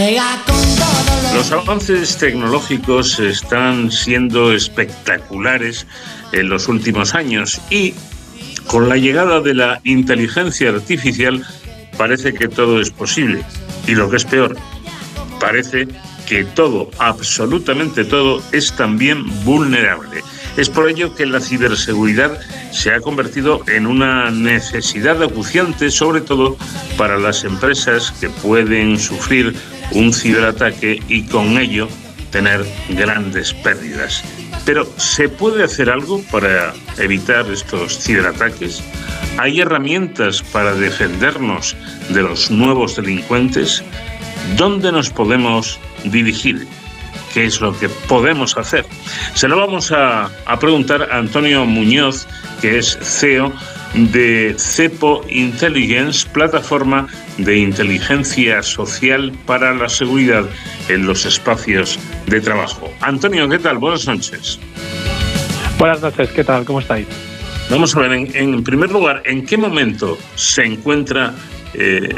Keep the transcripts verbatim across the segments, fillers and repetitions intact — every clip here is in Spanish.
Los avances tecnológicos están siendo espectaculares en los últimos años y con la llegada de la inteligencia artificial parece que todo es posible. Y lo que es peor, parece que todo, absolutamente todo, es también vulnerable. Es por ello que la ciberseguridad se ha convertido en una necesidad acuciante, sobre todo para las empresas que pueden sufrir un ciberataque y con ello tener grandes pérdidas. Pero, ¿se puede hacer algo para evitar estos ciberataques? ¿Hay herramientas para defendernos de los nuevos delincuentes? ¿Dónde nos podemos dirigir? ¿Qué es lo que podemos hacer? Se lo vamos a, a preguntar a Antonio Muñoz, que es C E O de Cepo Intelligence, plataforma de inteligencia social para la seguridad en los espacios de trabajo. Antonio, ¿qué tal? Buenas noches. Buenas noches, ¿qué tal? ¿Cómo estáis? Vamos a ver, en, en primer lugar, ¿en qué momento se encuentra eh,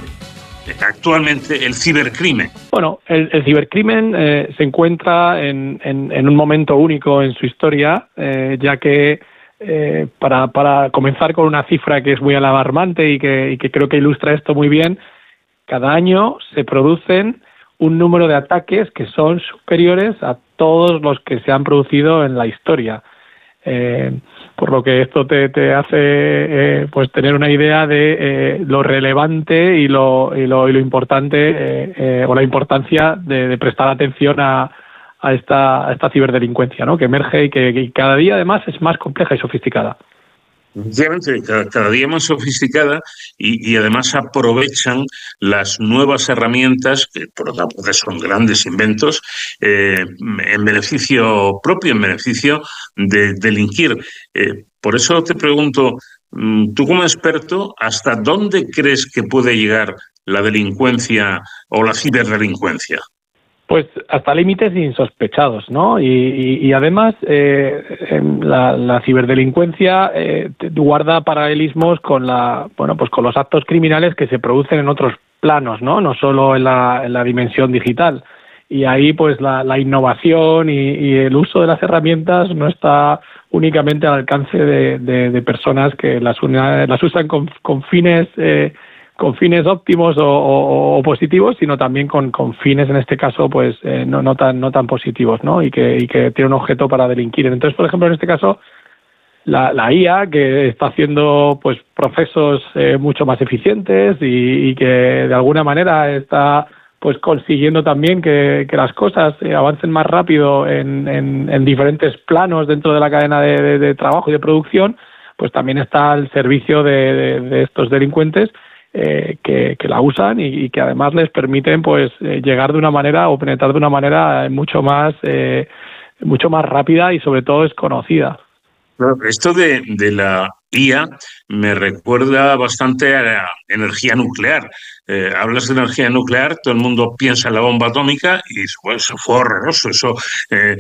actualmente el cibercrimen? Bueno, el, el cibercrimen eh, se encuentra en, en, en un momento único en su historia, eh, ya que eh, para, para comenzar con una cifra que es muy alarmante y que, y que creo que ilustra esto muy bien, cada año se producen un número de ataques que son superiores a todos los que se han producido en la historia. Eh, por lo que esto te, te hace eh, pues tener una idea de eh, lo relevante y lo, y lo, y lo importante eh, eh, o la importancia de, de prestar atención a, a, esta, a esta ciberdelincuencia, ¿no? Que emerge y que, que cada día además es más compleja y sofisticada. Obviamente, cada, cada día más sofisticada y, y además aprovechan las nuevas herramientas, que por otra parte son grandes inventos, eh, en beneficio propio, en beneficio de delinquir. Eh, por eso te pregunto, tú como experto, ¿hasta dónde crees que puede llegar la delincuencia o la ciberdelincuencia? Pues hasta límites insospechados, ¿no? Y, y, y además eh, la, la ciberdelincuencia eh, guarda paralelismos con la, bueno, pues con los actos criminales que se producen en otros planos, ¿no? No solo en la, en la dimensión digital. Y ahí, pues la, la innovación y, y el uso de las herramientas no está únicamente al alcance de, de, de personas que las, una, las usan con, con fines eh, con fines óptimos o, o, o positivos, sino también con, con fines, en este caso, pues eh, no, no tan no tan positivos, ¿no? Y que, y que tiene un objeto para delinquir. Entonces, por ejemplo, en este caso, la, la I A, que está haciendo pues procesos eh, mucho más eficientes y, y que de alguna manera está pues consiguiendo también que, que las cosas eh, avancen más rápido en, en, en diferentes planos dentro de la cadena de, de, de trabajo y de producción, pues también está al servicio de, de, de estos delincuentes. Eh, que, que la usan y, y que además les permiten pues eh, llegar de una manera o penetrar de una manera mucho más eh, mucho más rápida y sobre todo desconocida. Esto de, de la I A me recuerda bastante a la energía nuclear. Eh, hablas de energía nuclear, todo el mundo piensa en la bomba atómica y pues, fue horroroso. Eso eh,